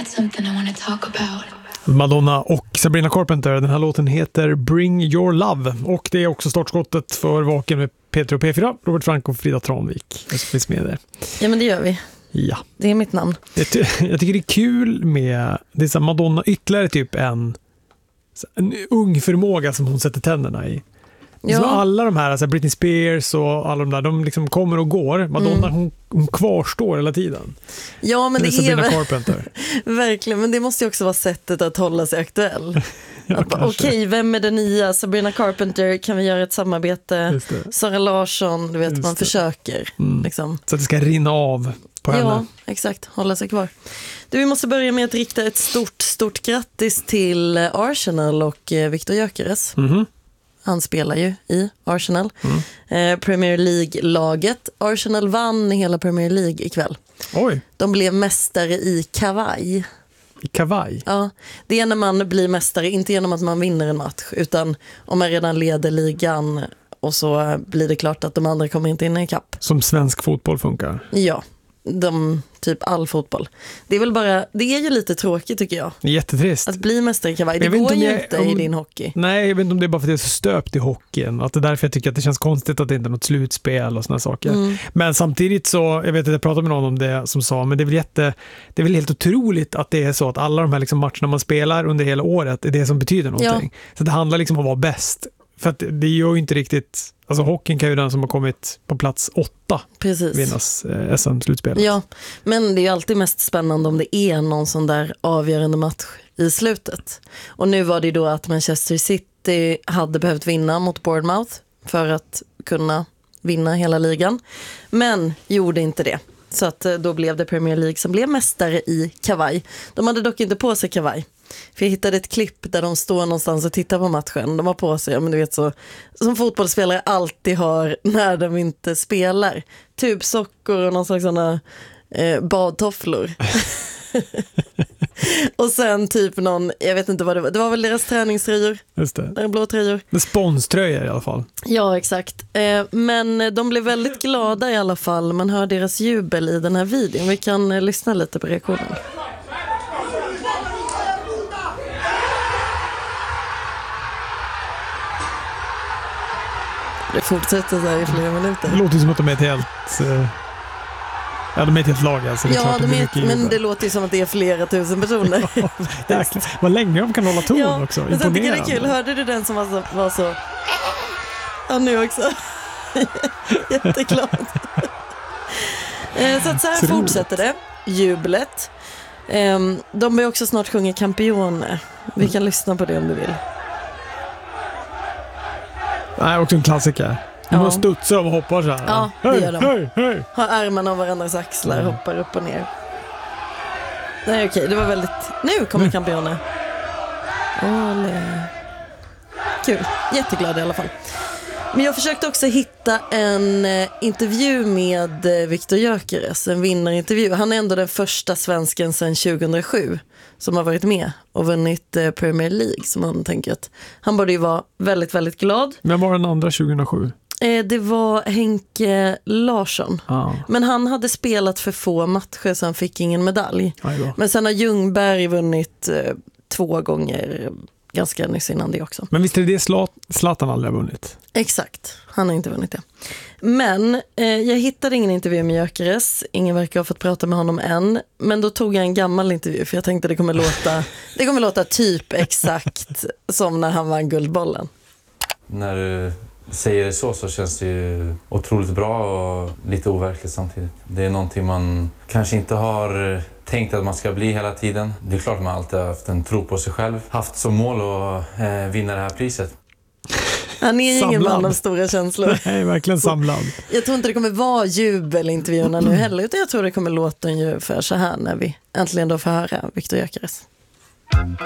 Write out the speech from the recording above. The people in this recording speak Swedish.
got something I want to talk about. Madonna och Sabrina Carpenter. Den här låten heter Bring Your Love. Och det är också startskottet för Vaken med Peter och P4. Robert Frank och Frida Tranvik. Jag finns med där. Ja, men det gör vi. Ja. Det är mitt namn. Jag tycker det är kul med det är så Madonna ytterligare typ en ung förmåga som hon sätter tänderna i. Ja. Så alla de här, alltså Britney Spears och alla de där, de liksom kommer och går. Madonna, hon kvarstår hela tiden. Ja, men det är Sabrina Carpenter. Verkligen, men det måste ju också vara sättet att hålla sig aktuell. Ja, okej, vem är den nya? Sabrina Carpenter, kan vi göra ett samarbete? Sara Larsson, du vet, man försöker. Liksom. Så att det ska rinna av på henne. Ja, exakt, hålla sig kvar. Vi måste börja med att rikta ett stort grattis till Arsenal och Viktor Gyökeres. Han spelar ju i Arsenal. Premier League-laget. Arsenal vann hela Premier League ikväll. Oj. De blev mästare i kavaj. I kavaj? Ja, det är när man blir mästare, inte genom att man vinner en match, utan om man redan leder ligan och så blir det klart att de andra kommer inte in i kapp. Som svensk fotboll funkar? Ja, typ all fotboll. Det är väl bara, det är ju lite tråkigt tycker jag. Jättetrist. Att bli mästare i kavaj, det går ju inte i din hockey. Nej, jag vet inte om det är bara för att det är så stöpt i hockeyn. Att det är därför jag tycker att det känns konstigt att det inte är något slutspel och såna saker. Men samtidigt så, jag vet att jag pratade med någon om det som sa, men det är väl helt otroligt att det är så att alla de här liksom matcherna man spelar under hela året är det som betyder någonting. Ja. Så det handlar liksom om att vara bäst. För att det gör ju inte riktigt, alltså hockeyn kan ju den som har kommit på plats 8 vinnas SM-slutspelet. Ja, men det är ju alltid mest spännande om det är någon sån där avgörande match i slutet. Och nu var det ju då att Manchester City hade behövt vinna mot Bournemouth för att kunna vinna hela ligan. Men gjorde inte det. Så att då blev det Premier League som blev mästare i kavaj. De hade dock inte på sig kavaj. För jag hittade ett klipp där de står någonstans och tittar på matchen. De har på sig, men du vet så, som fotbollsspelare alltid har när de inte spelar. Tubsockor och någon slags sådana badtofflor. Och sen typ någon, jag vet inte vad det var. Det var väl deras träningströjor. Just det. Där blå tröjor. Det sponströjor i alla fall. Ja, exakt. Men de blev väldigt glada i alla fall. Man hör deras jubel i den här videon. Vi kan lyssna lite på reaktionen. Det fortsätter så här i flera minuter. Det låter som att de är ett helt... Ja, de är ett helt lag alltså. Det är klart men det låter ju som att det är flera tusen personer. Vad länge de kan hålla ton också. Men jag tycker det är kul. Hörde du den som var så... Ja, nu också. Jätteklart. Så att så här fortsätter det. Jublet. De börjar också snart sjunga Campione. Vi kan lyssna på det om du vill. Nej, också en klassiker. De studsar och hoppar så här. Ja, det gör de. Hej. Har armarna av varandras axlar, hoppar upp och ner. Nej, okej, det var väldigt... Nu kommer Campione. Kul, jätteglad i alla fall. Men jag försökte också hitta en intervju med Viktor Gyökeres, en vinnarintervju. Han är ändå den första svensken sedan 2007 som har varit med och vunnit Premier League, som man tänker att han borde ju vara väldigt, väldigt glad. Vem var den andra 2007? Det var Henke Larsson. Men han hade spelat för få matcher så han fick ingen medalj. Men sen har Ljungberg vunnit 2 gånger ganska nyss innan det också. Men visst är det Zlatan aldrig har vunnit? Exakt, han har inte vunnit det. Men jag hittade ingen intervju med Gyökeres. Ingen verkar ha fått prata med honom än. Men då tog jag en gammal intervju för jag tänkte det kommer låta typ exakt som när han vann Guldbollen. När du säger det så känns det ju otroligt bra och lite overkligt samtidigt. Det är någonting man kanske inte har tänkt att man ska bli hela tiden. Det är klart att man alltid har haft en tro på sig själv. Haft som mål att vinna det här priset. Han är ju ingen man av stora känslor. Nej, verkligen samlad. Jag tror inte det kommer vara jubelintervjuerna nu heller, utan jag tror det kommer låta ungefär så här när vi äntligen då får höra Viktor Gyökeres.